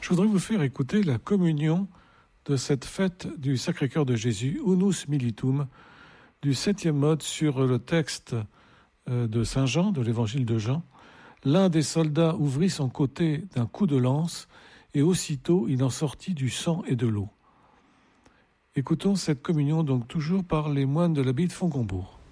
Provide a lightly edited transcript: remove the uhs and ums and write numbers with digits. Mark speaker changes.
Speaker 1: Je voudrais vous faire écouter la communion de cette fête du Sacré-Cœur de Jésus, Unus Militum, du 7e mode sur le texte de Saint Jean, de l'évangile de Jean. L'un des soldats ouvrit son côté d'un coup de lance, et aussitôt il en sortit du sang et de l'eau. Écoutons cette communion donc toujours par les moines de l'abbaye de Fontcombourg.